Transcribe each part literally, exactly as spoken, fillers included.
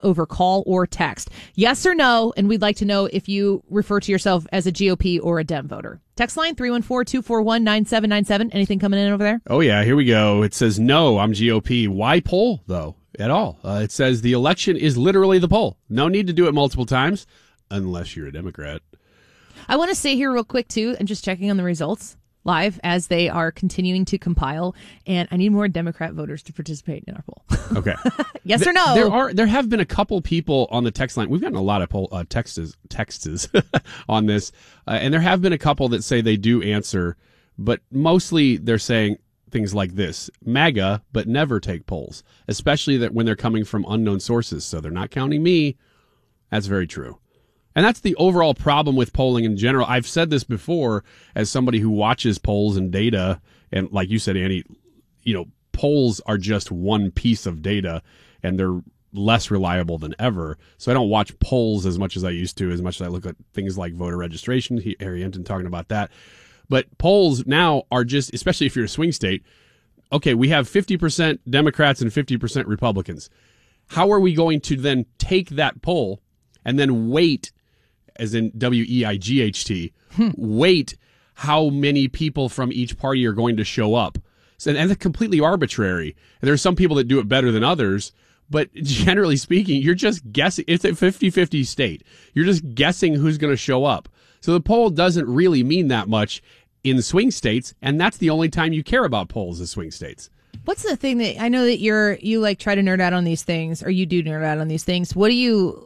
over call or text. Yes or no, and we'd like to know if you refer to yourself as a G O P or a Dem voter. Text line three one four, two four one, nine seven nine seven. Anything coming in over there? Oh, yeah, here we go. It says, no, I'm G O P. Why poll, though, at all? Uh, it says the election is literally the poll. No need to do it multiple times unless you're a Democrat. I want to say here real quick, too, and just checking on the results live as they are continuing to compile, and I need more Democrat voters to participate in our poll. Okay. Yes or no? There are there have been a couple people on the text line. We've gotten a lot of poll, uh, texts texts on this, uh, and there have been a couple that say they do answer, but mostly they're saying things like this: MAGA, but never take polls, especially that when they're coming from unknown sources. So they're not counting me. That's very true. And that's the overall problem with polling in general. I've said this before as somebody who watches polls and data, and like you said, Annie, you know, polls are just one piece of data, and they're less reliable than ever. So I don't watch polls as much as I used to, as much as I look at things like voter registration. He, Harry Enton talking about that. But polls now are just, especially if you're a swing state, okay, we have fifty percent Democrats and fifty percent Republicans. How are we going to then take that poll and then wait, as in W E I G H T, hmm. wait how many people from each party are going to show up? So, and that's completely arbitrary. And there are some people that do it better than others, but generally speaking, you're just guessing. It's a fifty-fifty state. You're just guessing who's going to show up. So the poll doesn't really mean that much in swing states, and that's the only time you care about polls as swing states. What's the thing that, I know that you're, you like try to nerd out on these things, or you do nerd out on these things. What do you...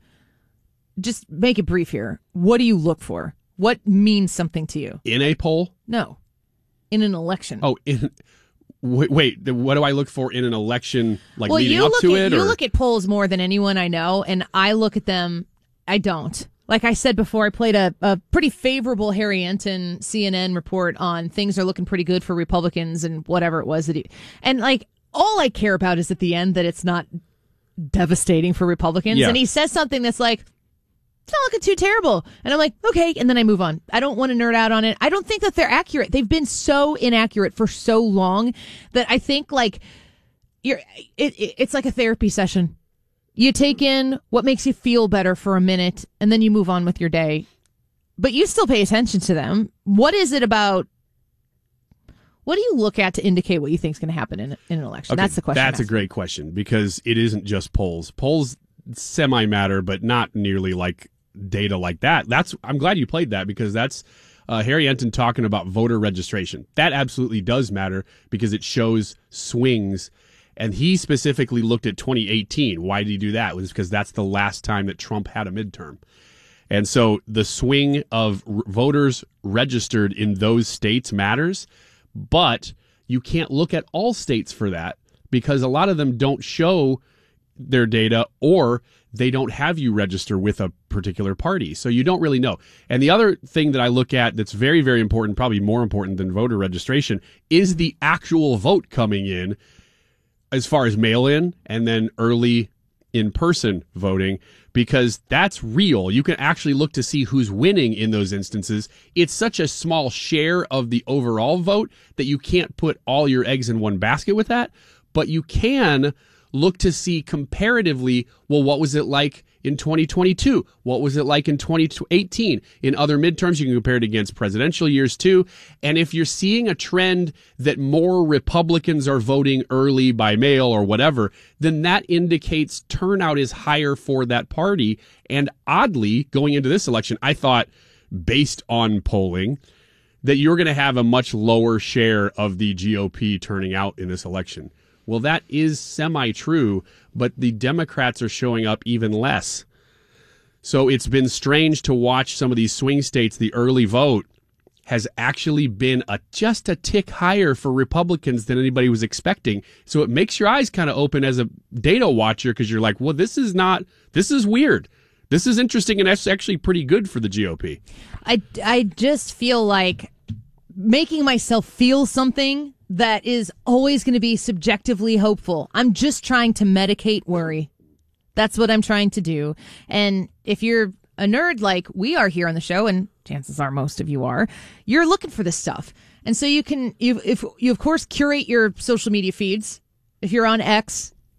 Just make it brief here. What do you look for? What means something to you? In a poll? No. In an election. Oh, in, wait, wait. What do I look for in an election, like well, leading you up look to at, it? You or? look at polls more than anyone I know, and I look at them, I don't. Like I said before, I played a, a pretty favorable Harry Enton C N N report on things are looking pretty good for Republicans and whatever it was that he, and like all I care about is at the end that it's not devastating for Republicans. Yeah. And he says something that's like, it's not looking too terrible. And I'm like, okay. And then I move on. I don't want to nerd out on it. I don't think that they're accurate. They've been so inaccurate for so long that I think like you're, it, it, it's like a therapy session. You take in what makes you feel better for a minute and then you move on with your day, but you still pay attention to them. What is it about? What do you look at to indicate what you think is going to happen in, in an election? Okay, that's the question. That's a great question, because it isn't just polls. Polls semi matter, but not nearly like data like that. That's I'm glad you played that, because that's uh, Harry Enton talking about voter registration. That absolutely does matter because it shows swings. And he specifically looked at twenty eighteen. Why did he do that? It was because that's the last time that Trump had a midterm. And so the swing of r- voters registered in those states matters, but you can't look at all states for that because a lot of them don't show their data, or they don't have you register with a particular party. So you don't really know. And the other thing that I look at that's very, very important, probably more important than voter registration, is the actual vote coming in as far as mail-in and then early in-person voting, because that's real. You can actually look to see who's winning in those instances. It's such a small share of the overall vote that you can't put all your eggs in one basket with that, but you can look to see comparatively, well, what was it like in twenty twenty-two? What was it like in twenty eighteen? In other midterms, you can compare it against presidential years too. And if you're seeing a trend that more Republicans are voting early by mail or whatever, then that indicates turnout is higher for that party. And oddly, going into this election, I thought, based on polling, that you're going to have a much lower share of the G O P turning out in this election. Well, that is semi-true, but the Democrats are showing up even less. So it's been strange to watch some of these swing states. The early vote has actually been a, just a tick higher for Republicans than anybody was expecting. So it makes your eyes kind of open as a data watcher, because you're like, well, this is not, this is weird. This is interesting, and that's actually pretty good for the G O P. I, I just feel like making myself feel something that is always going to be subjectively hopeful. I'm just trying to medicate worry. That's what I'm trying to do. And if you're a nerd like we are here on the show, and chances are most of you are, you're looking for this stuff. And so you can, you, if you of course curate your social media feeds. If you're on X,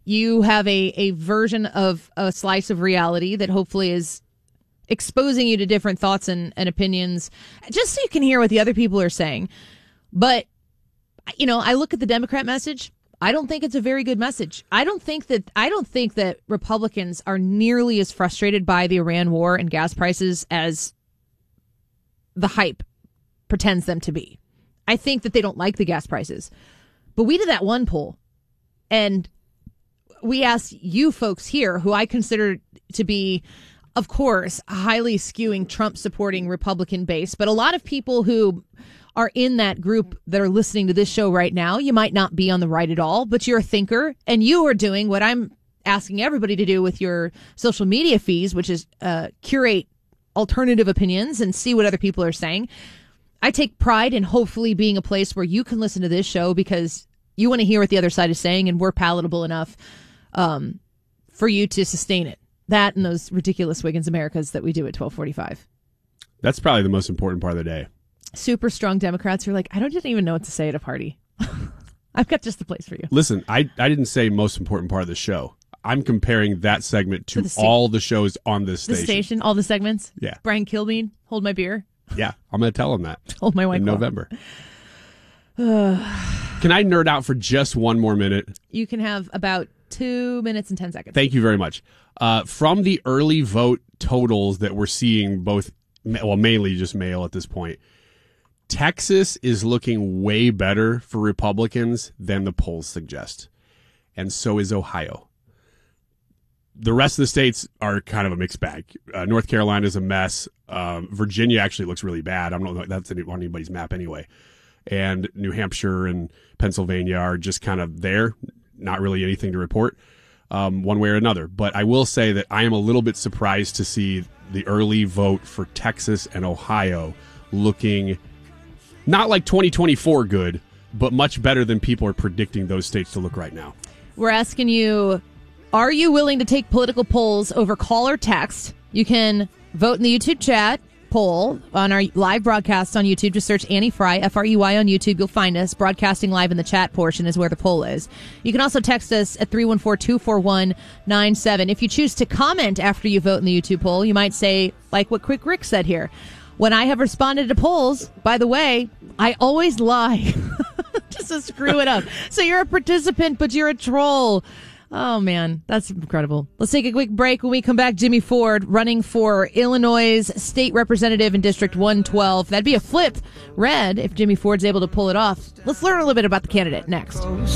you have a, a version of a slice of reality that hopefully is exposing you to different thoughts and, and opinions, just so you can hear what the other people are saying. But, you know, I look at the Democrat message. I don't think it's a very good message. I don't think that I don't think that Republicans are nearly as frustrated by the Iran war and gas prices as the hype pretends them to be. I think that they don't like the gas prices. But we did that one poll, and we asked you folks here, who I consider to be, of course, highly skewing Trump-supporting Republican base, but a lot of people who are in that group that are listening to this show right now, you might not be on the right at all, but you're a thinker, and you are doing what I'm asking everybody to do with your social media feeds, which is uh, curate alternative opinions and see what other people are saying. I take pride in hopefully being a place where you can listen to this show because you want to hear what the other side is saying, and we're palatable enough um, for you to sustain it. That and those ridiculous Wiggins Americas that we do at twelve forty-five. That's probably the most important part of the day. Super strong Democrats who are like, I don't just even know what to say at a party. I've got just the place for you. Listen, I, I didn't say most important part of the show. I'm comparing that segment to, To the all the shows on this The station. station, all the segments. Yeah. Brian Kilmeade, hold my beer. Yeah, I'm going to tell him that Hold my white in claw. November. Can I nerd out for just one more minute? You can have about two minutes and ten seconds. Thank you very much. Uh, from the early vote totals that we're seeing, both, well, mainly just mail at this point, Texas is looking way better for Republicans than the polls suggest. And so is Ohio. The rest of the states are kind of a mixed bag. Uh, North Carolina is a mess. Um, Virginia actually looks really bad. I don't know if that's on anybody's map anyway. And New Hampshire and Pennsylvania are just kind of there. Not really anything to report um, one way or another. But I will say that I am a little bit surprised to see the early vote for Texas and Ohio looking not like twenty twenty-four good, but much better than people are predicting those states to look right now. We're asking you, are you willing to take political polls over call or text? You can vote in the YouTube chat poll on our live broadcast on YouTube. Just search Annie Fry, F R E Y on YouTube. You'll find us. Broadcasting live in the chat portion is where the poll is. You can also text us at three one four, two four one, nine seven. If you choose to comment after you vote in the YouTube poll, you might say, like what Quick Rick said here, when I have responded to polls, by the way, I always lie just to screw it up. So you're a participant, but you're a troll. Oh, man, that's incredible. Let's take a quick break. When we come back, Jimmy Ford running for Illinois' state representative in District one twelve. That'd be a flip red if Jimmy Ford's able to pull it off. Let's learn a little bit about the candidate next.